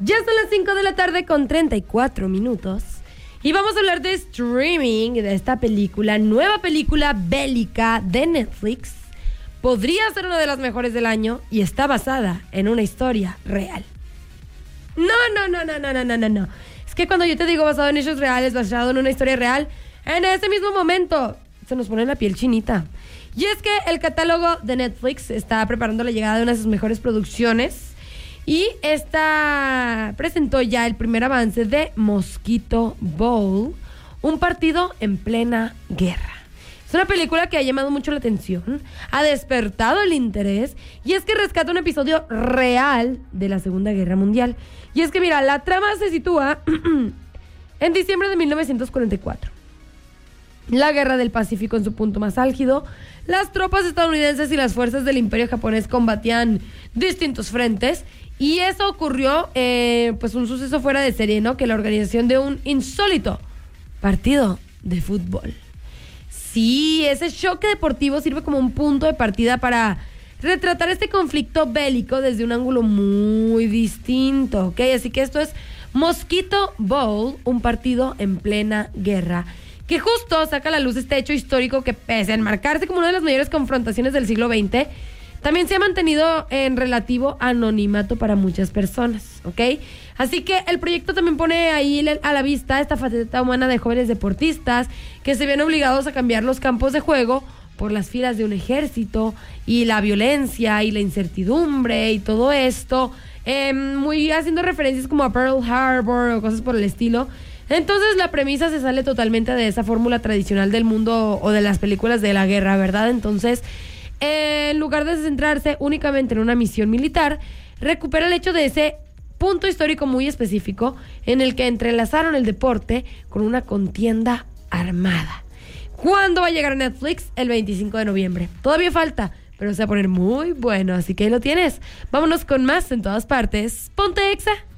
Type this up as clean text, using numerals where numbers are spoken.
Ya son las 5 de la tarde con 34 minutos. Y vamos a hablar de streaming, de esta película, nueva película bélica de Netflix. Podría ser una de las mejores del año y está basada en una historia real. No. Es que cuando yo te digo basado en hechos reales, basado en una historia real, en ese mismo momento se nos pone la piel chinita. Y es que el catálogo de Netflix está preparando la llegada de una de sus mejores producciones. Y esta presentó ya el primer avance de Mosquito Bowl, un partido en plena guerra. Es una película que ha llamado mucho la atención, ha despertado el interés, y es que rescata un episodio real de la Segunda Guerra Mundial. Y es que mira, la trama se sitúa en diciembre de 1944. La Guerra del Pacífico en su punto más álgido, las tropas estadounidenses y las fuerzas del Imperio japonés combatían distintos frentes. Y eso ocurrió, pues un suceso fuera de serie, ¿no? Que la organización de un insólito partido de fútbol. Sí, ese choque deportivo sirve como un punto de partida para retratar este conflicto bélico desde un ángulo muy distinto, ¿ok? Así que esto es Mosquito Bowl, un partido en plena guerra, que justo saca a la luz este hecho histórico que, pese a enmarcarse como una de las mayores confrontaciones del siglo XX, también se ha mantenido en relativo anonimato para muchas personas, ¿ok? Así que el proyecto también pone ahí a la vista esta faceta humana de jóvenes deportistas que se ven obligados a cambiar los campos de juego por las filas de un ejército, y la violencia y la incertidumbre y todo esto, muy haciendo referencias como a Pearl Harbor o cosas por el estilo. Entonces la premisa se sale totalmente de esa fórmula tradicional del mundo o de las películas de la guerra, ¿verdad? Entonces, en lugar de centrarse únicamente en una misión militar, recupera el hecho de ese punto histórico muy específico en el que entrelazaron el deporte con una contienda armada. ¿Cuándo va a llegar a Netflix? El 25 de noviembre. Todavía falta, pero se va a poner muy bueno, así que ahí lo tienes. Vámonos con más en todas partes. Ponte Exa.